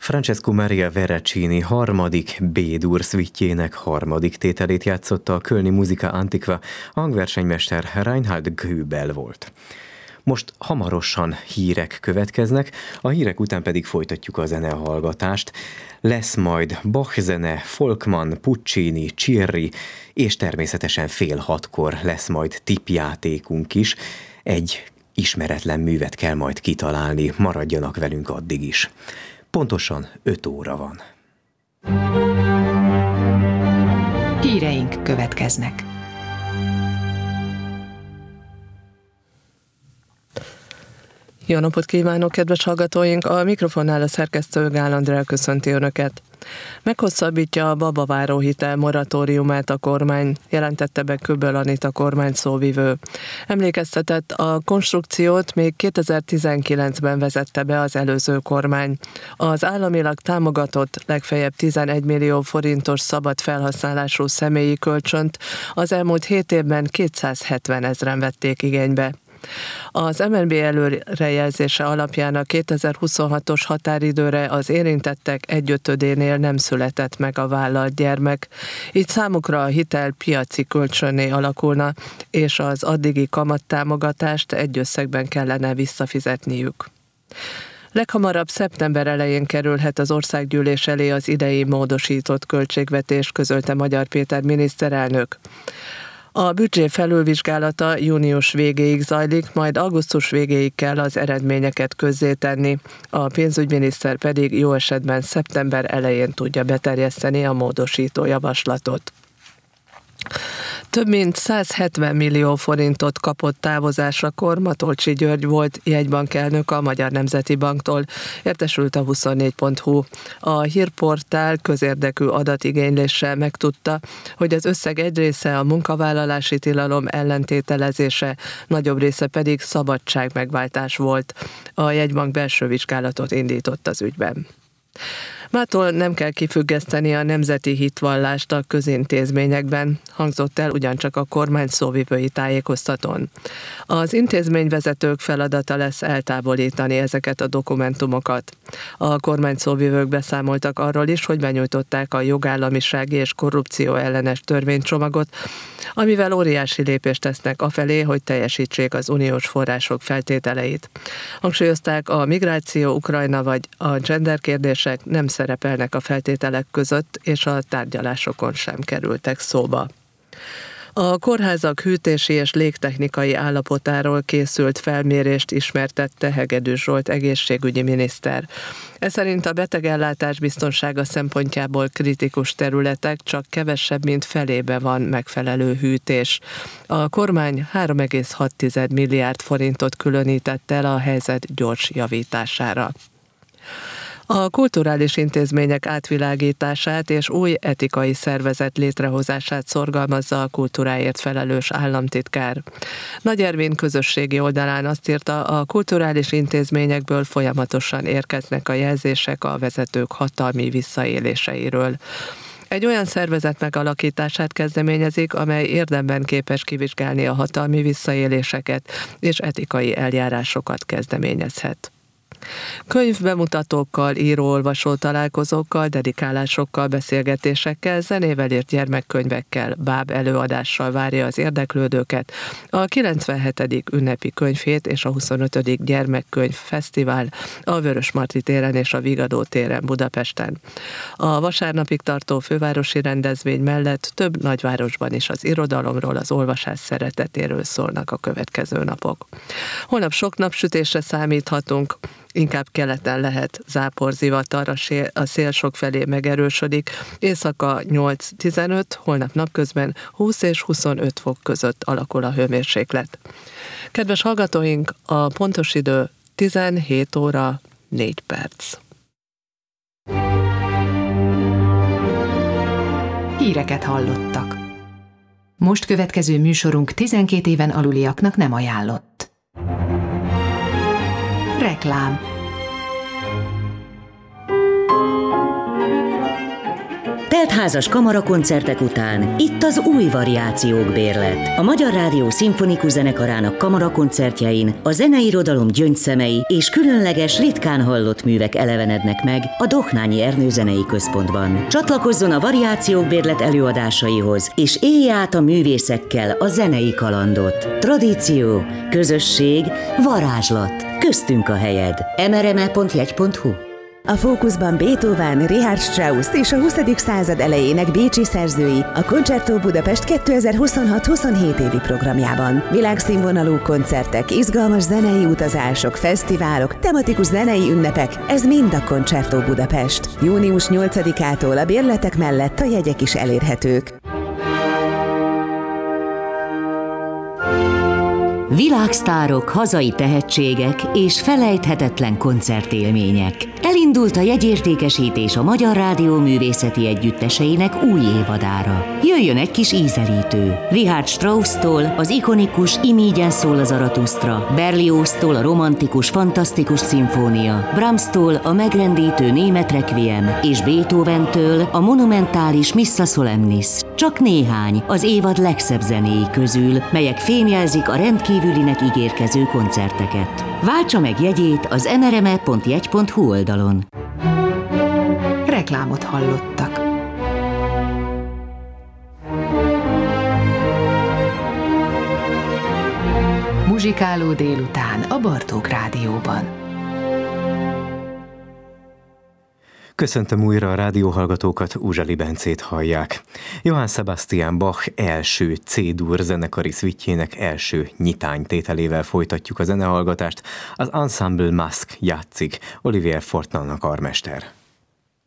Francesco Maria Veracini harmadik B-dur szvitjének harmadik tételét játszotta a kölni Musica Antiqua, hangversenymester Reinhard Göbel volt. Most hamarosan hírek következnek, a hírek után pedig folytatjuk a zenehallgatást. Lesz majd Bach zene, Folkman, Puccini, Cirri, és természetesen 5:30 lesz majd tippjátékunk is. Egy ismeretlen művet kell majd kitalálni, maradjanak velünk addig is. Pontosan 5 óra van. Híreink következnek. Jó napot kívánok, kedves hallgatóink! A mikrofonnál a szerkesztő Gál Andrea köszönti Önöket. Meghosszabbítja a babaváró hitel moratóriumát a kormány, jelentette be Köböl Anita kormány szóvivő. Emlékeztetett, a konstrukciót még 2019-ben vezette be az előző kormány. Az államilag támogatott legfeljebb 11 millió forintos szabad felhasználású személyi kölcsönt az elmúlt 7 évben 270 000 vették igénybe. Az MNB előrejelzése alapján a 2026-os határidőre az érintettek 1/5-énél nem született meg a vállalt gyermek, így számukra a hitel piaci kölcsönné alakulna, és az addigi kamattámogatást egy összegben kellene visszafizetniük. Leghamarabb szeptember elején kerülhet az országgyűlés elé az idei módosított költségvetés, közölte Magyar Péter miniszterelnök. A büdzsé felülvizsgálata június végéig zajlik, majd augusztus végéig kell az eredményeket közzétenni, a pénzügyminiszter pedig jó esetben szeptember elején tudja beterjeszteni a módosító javaslatot. Több mint 170 millió forintot kapott távozásakor Matolcsy György volt jegybankelnök a Magyar Nemzeti Banktól, értesült a 24.hu. A hírportál közérdekű adatigényléssel megtudta, hogy az összeg egy része a munkavállalási tilalom ellentételezése, nagyobb része pedig szabadságmegváltás volt. A jegybank belső vizsgálatot indított az ügyben. Mától nem kell kifüggeszteni a nemzeti hitvallást a közintézményekben, hangzott el ugyancsak a kormány szóvivői tájékoztatón. Az intézményvezetők feladata lesz eltávolítani ezeket a dokumentumokat. A kormány szóvivők beszámoltak arról is, hogy benyújtották a jogállamisági és korrupció ellenes törvénycsomagot, amivel óriási lépést tesznek afelé, hogy teljesítsék az uniós források feltételeit. Hangsúlyozták, a migráció, Ukrajna vagy a gender kérdések nem szerepelnek a feltételek között, és a tárgyalásokon sem kerültek szóba. A kórházak hűtési és légtechnikai állapotáról készült felmérést ismertette Hegedűs Zsolt egészségügyi miniszter. Ez szerint a betegellátás biztonsága szempontjából kritikus területek csak kevesebb, mint felébe van megfelelő hűtés. A kormány 3,6 milliárd forintot különített el a helyzet gyors javítására. A kulturális intézmények átvilágítását és új etikai szervezet létrehozását szorgalmazza a kultúráért felelős államtitkár. Nagy Ervin közösségi oldalán azt írta, a kulturális intézményekből folyamatosan érkeznek a jelzések a vezetők hatalmi visszaéléseiről. Egy olyan szervezet megalakítását kezdeményezik, amely érdemben képes kivizsgálni a hatalmi visszaéléseket és etikai eljárásokat kezdeményezhet. Könyvbemutatókkal, író-olvasó találkozókkal, dedikálásokkal, beszélgetésekkel, zenével írt gyermekkönyvekkel, báb előadással várja az érdeklődőket a 97. ünnepi könyvhét és a 25. gyermekkönyv fesztivál a Vörösmarty téren és a Vigadó téren Budapesten. A vasárnapig tartó fővárosi rendezvény mellett több nagyvárosban is az irodalomról, az olvasás szeretetéről szólnak a következő napok. Holnap sok napsütésre számíthatunk, inkább keleten lehet záporzivatar, a szél sokfelé megerősödik, éjszaka 8-15, holnap napközben 20 és 25 fok között alakul a hőmérséklet. Kedves hallgatóink, a pontos idő 17 óra 4 perc. Híreket hallottak. Most következő műsorunk 12 éven aluliaknak nem ajánlott. Reklám. Teltházas kamarakoncertek után itt az új variációk bérlet. A Magyar Rádió Szimfonikus Zenekarának kamarakoncertjein a zeneirodalom gyöngyszemei és különleges, ritkán hallott művek elevenednek meg a Dohnányi Ernő Zenei Központban. Csatlakozzon a variációk bérlet előadásaihoz, és élje át a művészekkel a zenei kalandot. Tradíció, közösség, varázslat. Köztünk a helyed. mrme.jegy.hu. A fókuszban Beethoven, Richard Strauss és a 20. század elejének bécsi szerzői a Concerto Budapest 2026-27 évi programjában. Világszínvonalú koncertek, izgalmas zenei utazások, fesztiválok, tematikus zenei ünnepek, ez mind a Concerto Budapest. Június 8-ától a bérletek mellett a jegyek is elérhetők. Világsztárok, hazai tehetségek és felejthetetlen koncertélmények. Elindult a jegyértékesítés a Magyar Rádió művészeti együtteseinek új évadára. Jöjjön egy kis ízelítő. Richard Strauss-tól az ikonikus Imígyen szól a Zaratusztra, Berlioz-tól a romantikus, fantasztikus szimfónia, Brahms-tól a megrendítő német requiem és Beethoven-től a monumentális Missa Solemnis. Csak néhány az évad legszebb zenéi közül, melyek fémjelzik a rendkívülinek ígérkező koncerteket. Váltsa meg jegyét az mrme.jegy.hu oldalon. Reklámot hallottak. Muzsikáló délután a Bartók Rádióban. Köszöntöm újra a rádióhallgatókat, Uzsali Bencét hallják. Johann Sebastian Bach első C-dur zenekari szvittjének első nyitánytételével folytatjuk a zenehallgatást. Az Ensemble Masque játszik, Olivier Fortnal karmester.